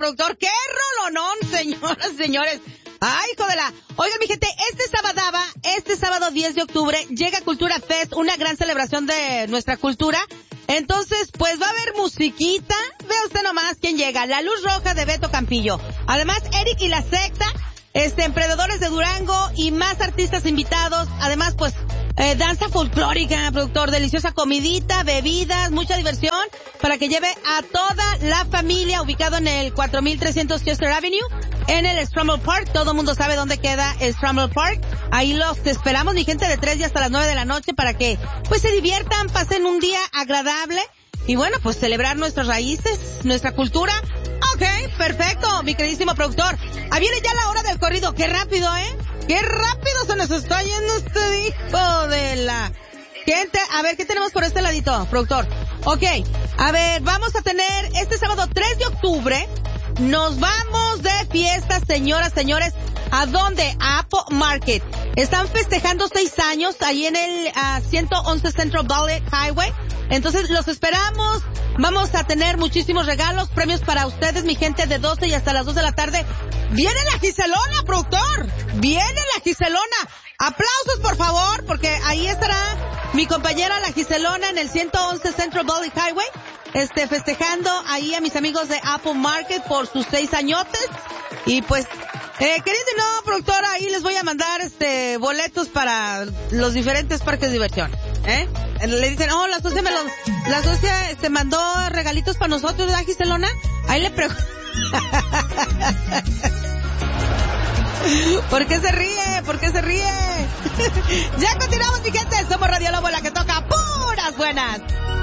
productor. ¡Qué rolonón, señoras y señores! ¡Ay, hijo de la! Oigan, mi gente, este sábado 10 de octubre llega Cultura Fest, una gran celebración de nuestra cultura. Entonces, pues va a haber musiquita. Vea usted nomás quién llega. La Luz Roja de Beto Campillo. Además, Eric y la Secta, Emprendedores de Durango y más artistas invitados. Además, pues, danza folclórica, productor, deliciosa comidita, bebidas, mucha diversión para que lleve a toda la familia, ubicado en el 4300 Chester Avenue, en el Stramble Park. Todo el mundo sabe dónde queda el Stramble Park. Ahí los esperamos, mi gente, de 3 y hasta las 9 de la noche para que, pues, se diviertan, pasen un día agradable y, bueno, pues, celebrar nuestras raíces, nuestra cultura. Ok, perfecto, mi queridísimo productor. Ahí viene ya la hora del corrido. Qué rápido, ¿eh? ¡Qué rápido se nos está yendo este hijo de la... Gente, a ver, ¿qué tenemos por este ladito, productor? Ok, a ver, vamos a tener este sábado 3 de octubre, nos vamos de fiesta, señoras, señores. ¿A dónde? A Apple Market. Están festejando 6 años ahí en el 111 Central Valley Highway. Entonces, los esperamos. Vamos a tener muchísimos regalos, premios para ustedes, mi gente, de 12 y hasta las 2 de la tarde. ¡Viene la Giselona, productor! ¡Viene la Giselona! Aplausos, por favor, porque ahí estará mi compañera la Giselona en el 111 Central Valley Highway, festejando ahí a mis amigos de Apple Market por sus 6 añotes. Y pues, querido no, productora, ahí les voy a mandar boletos para los diferentes parques de diversión, Le dicen, oh, la socia mandó regalitos para nosotros, ¿verdad, Giselona? Ahí le pregunto. ¿Por qué se ríe? ¿Por qué se ríe? Ya continuamos, mi gente. Somos Radio Lobo, la que toca puras buenas.